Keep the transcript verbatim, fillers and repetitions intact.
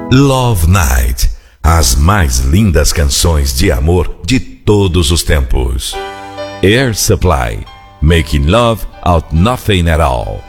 Love Night, as mais lindas canções de amor de todos os tempos. Air Supply, Making Love Out Nothing at All.